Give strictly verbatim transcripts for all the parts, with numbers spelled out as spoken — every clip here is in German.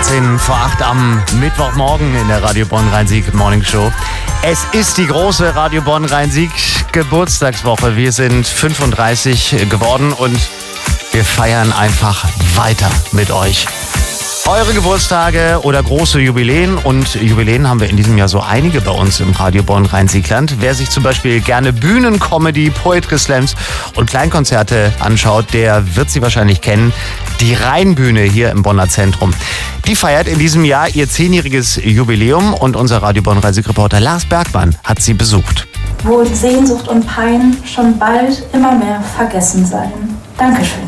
achtzehn vor acht am Mittwochmorgen in der Radio Bonn Rhein-Sieg Morning Show. Es ist die große Radio Bonn Rhein-Sieg Geburtstagswoche. Wir sind fünfunddreißig geworden und wir feiern einfach weiter mit euch. Eure Geburtstage oder große Jubiläen, und Jubiläen haben wir in diesem Jahr so einige bei uns im Radio Bonn Rhein-Sieg-Land. Wer sich zum Beispiel gerne Bühnencomedy, Poetry Slams und Kleinkonzerte anschaut, der wird sie wahrscheinlich kennen. Die Rheinbühne hier im Bonner Zentrum. Die feiert in diesem Jahr ihr zehnjähriges Jubiläum und unser Radio Bonn Rhein-Sieg-Reporter Lars Bergmann hat sie besucht. Wo Sehnsucht und Pein schon bald immer mehr vergessen sein. Dankeschön.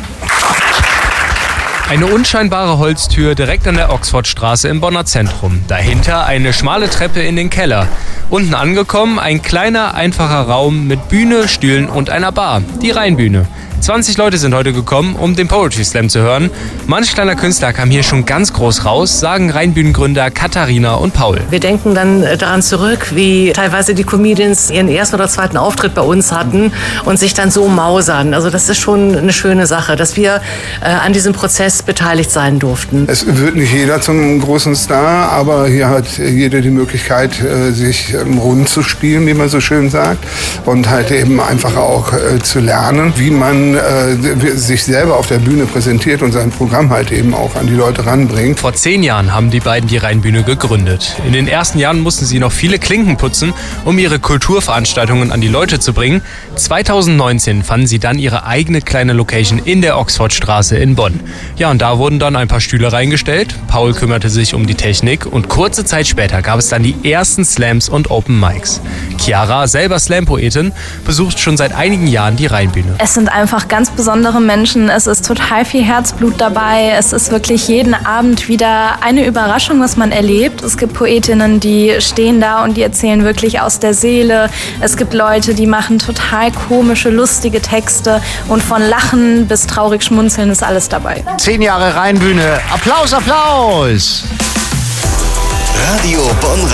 Eine unscheinbare Holztür direkt an der Oxfordstraße im Bonner Zentrum. Dahinter eine schmale Treppe in den Keller. Unten angekommen ein kleiner, einfacher Raum mit Bühne, Stühlen und einer Bar. Die Rheinbühne. zwanzig Leute sind heute gekommen, um den Poetry Slam zu hören. Manch kleiner Künstler kam hier schon ganz groß raus, sagen Rheinbühnengründer Katharina und Paul. Wir denken dann daran zurück, wie teilweise die Comedians ihren ersten oder zweiten Auftritt bei uns hatten und sich dann so mausern. Also das ist schon eine schöne Sache, dass wir äh, an diesem Prozess beteiligt sein durften. Es wird nicht jeder zum großen Star, aber hier hat jeder die Möglichkeit, äh, sich ähm, rund zu spielen, wie man so schön sagt. Und halt eben einfach auch äh, zu lernen, wie man sich selber auf der Bühne präsentiert und sein Programm halt eben auch an die Leute ranbringt. Vor zehn Jahren haben die beiden die Rheinbühne gegründet. In den ersten Jahren mussten sie noch viele Klinken putzen, um ihre Kulturveranstaltungen an die Leute zu bringen. zweitausendneunzehn fanden sie dann ihre eigene kleine Location in der Oxfordstraße in Bonn. Ja, und da wurden dann ein paar Stühle reingestellt. Paul kümmerte sich um die Technik und kurze Zeit später gab es dann die ersten Slams und Open Mics. Chiara, selber Slam-Poetin, besucht schon seit einigen Jahren die Rheinbühne. Es sind einfach ganz besondere Menschen. Es ist total viel Herzblut dabei. Es ist wirklich jeden Abend wieder eine Überraschung, was man erlebt. Es gibt Poetinnen, die stehen da und die erzählen wirklich aus der Seele. Es gibt Leute, die machen total komische, lustige Texte und von Lachen bis traurig schmunzeln ist alles dabei. Zehn Jahre Rheinbühne. Applaus, Applaus! Radio Bonn